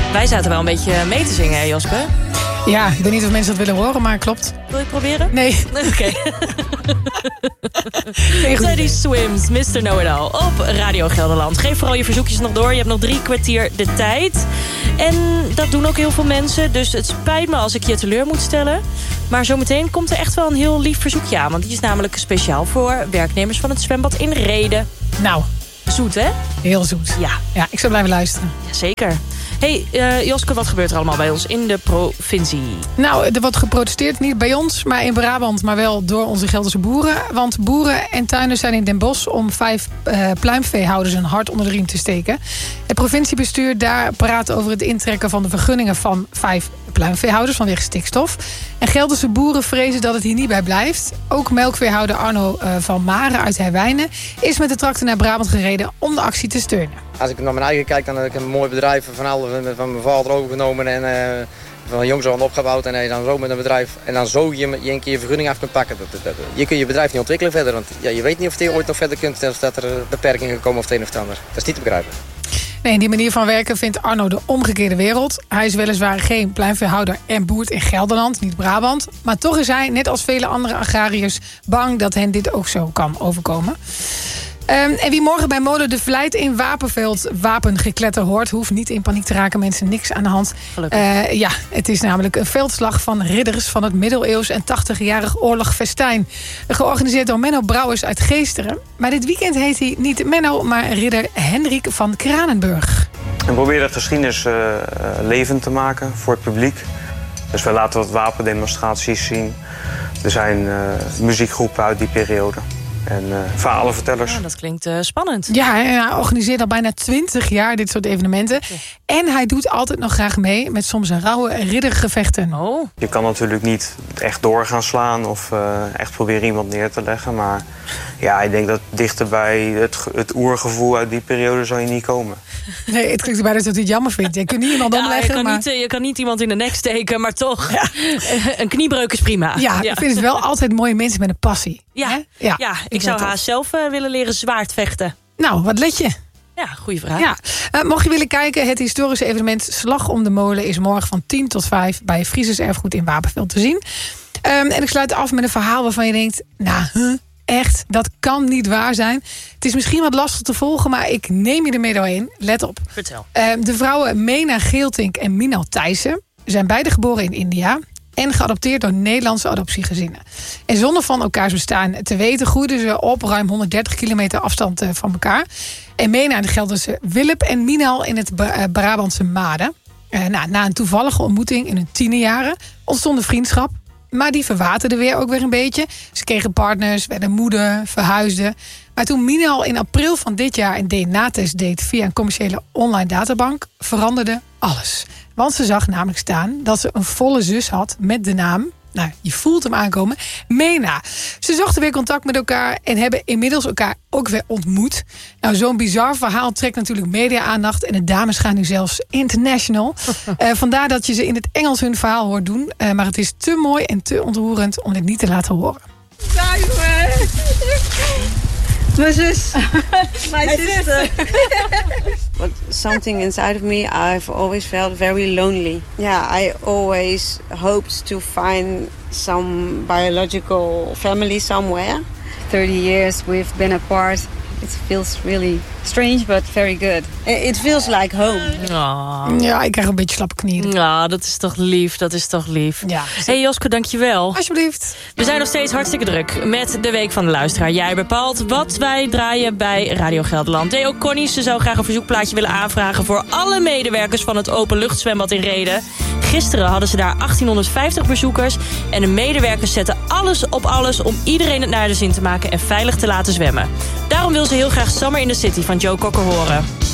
Wij zaten wel een beetje mee te zingen, hè, Joske? Ja, ik weet niet of mensen dat willen horen, maar klopt. Wil je het proberen? Nee. Oké. Teddy Swims, Mr. Know-it-all op Radio Gelderland. Geef vooral je verzoekjes nog door. Je hebt nog 3 kwartier de tijd. En dat doen ook heel veel mensen. Dus het spijt me als ik je teleur moet stellen. Maar zometeen komt er echt wel een heel lief verzoekje aan. Want die is namelijk speciaal voor werknemers van het zwembad in Rheden. Nou, zoet, hè? Heel zoet. Ja, ik zou blijven luisteren. Jazeker. Hey, Joske, wat gebeurt er allemaal bij ons in de provincie? Nou, er wordt geprotesteerd, niet bij ons, maar in Brabant, maar wel door onze Gelderse boeren. Want boeren en tuinders zijn in Den Bosch om 5 pluimveehouders een hart onder de riem te steken. Het provinciebestuur daar praat over het intrekken van de vergunningen van 5 pluimveehouders vanwege stikstof. En Gelderse boeren vrezen dat het hier niet bij blijft. Ook melkveehouder Arno van Maren uit Herwijnen is met de tractor naar Brabant gereden om de actie te steunen. Als ik naar mijn eigen kijk, dan heb ik een mooi bedrijf van mijn vader overgenomen en van jongs aan opgebouwd. En dan zo met een bedrijf en dan zo je een keer je vergunning af kunt pakken. Je kunt je bedrijf niet ontwikkelen verder, want je weet niet of je ooit nog verder kunt. Of dat er beperkingen komen of het een of het ander. Dat is niet te begrijpen. Nee, die manier van werken vindt Arno de omgekeerde wereld. Hij is weliswaar geen pluimveehouder en boert in Gelderland, niet Brabant. Maar toch is hij, net als vele andere agrariërs, bang dat hen dit ook zo kan overkomen. En wie morgen bij Molen de Vlijt in Wapenveld wapengekletter hoort, hoeft niet in paniek te raken, mensen, niks aan de hand. Ja, het is namelijk een veldslag van ridders van het middeleeuws en 80-jarig oorlogfestijn. Georganiseerd door Menno Brouwers uit Geesteren. Maar dit weekend heet hij niet Menno, maar ridder Hendrik van Kranenburg. We proberen de geschiedenis levend te maken voor het publiek. Dus we laten wat wapendemonstraties zien. Er zijn muziekgroepen uit die periode. En verhalenvertellers. Oh, dat klinkt spannend. Ja, hij organiseert al bijna 20 jaar dit soort evenementen. Ja. En hij doet altijd nog graag mee met soms een rauwe riddergevechten. Oh. Je kan natuurlijk niet echt door gaan slaan of echt proberen iemand neer te leggen. Maar ja, ik denk dat dichter bij het oergevoel uit die periode zou je niet komen. Nee, het klinkt bijna dat hij het jammer vindt. Je kunt niet iemand omleggen. Je kan niet iemand in de nek steken, maar toch. Ja. Een kniebreuk is prima. Ja, ik vind het wel altijd mooie mensen met een passie. Ja, ik zou haast zelf willen leren zwaardvechten. Nou, wat let je? Ja, goede vraag. Ja. Mocht je willen kijken, het historische evenement Slag om de Molen is morgen van 10 tot 5 bij Friesers Erfgoed in Wapenveld te zien. En ik sluit af met een verhaal waarvan je denkt, echt, dat kan niet waar zijn. Het is misschien wat lastig te volgen, maar ik neem je ermee doorheen. Let op. Vertel. De vrouwen Mena Geeltink en Minal Thijssen zijn beide geboren in India en geadopteerd door Nederlandse adoptiegezinnen. En zonder van elkaars bestaan te weten groeiden ze op ruim 130 kilometer afstand van elkaar. En Mena in de Gelderse Willep en Minal in het Brabantse Maden. Na een toevallige ontmoeting in hun tienerjaren ontstond een vriendschap. Maar die verwaterde ook weer een beetje. Ze kregen partners, werden moeder, verhuisden. Maar toen Minal in april van dit jaar een DNA-test deed via een commerciële online databank, veranderde alles. Want ze zag namelijk staan dat ze een volle zus had met de naam, je voelt hem aankomen, Mena. Ze zochten weer contact met elkaar en hebben inmiddels elkaar ook weer ontmoet. Nou, zo'n bizar verhaal trekt natuurlijk media-aandacht en de dames gaan nu zelfs international. Vandaar dat je ze in het Engels hun verhaal hoort doen. Maar het is te mooi en te ontroerend om dit niet te laten horen. Mijn zus. My sister. But something inside of me, I've always felt very lonely. Yeah, I always hoped to find some biological family somewhere. 30 years we've been apart. It feels really strange, but very good. It feels like home. Oh. Ja, ik krijg een beetje slappe knieën. Nou, dat is toch lief. Ja. Hey Joske, dankjewel. Alsjeblieft. We zijn nog steeds hartstikke druk met de Week van de Luisteraar. Jij bepaalt wat wij draaien bij Radio Gelderland. Theo Connies, ze zou graag een verzoekplaatje willen aanvragen voor alle medewerkers van het openluchtzwembad in Rheden. Gisteren hadden ze daar 1850 bezoekers. En de medewerkers zetten alles op alles om iedereen het naar de zin te maken en veilig te laten zwemmen. Daarom wil ze heel graag Summer in the City van Joe Cocker horen.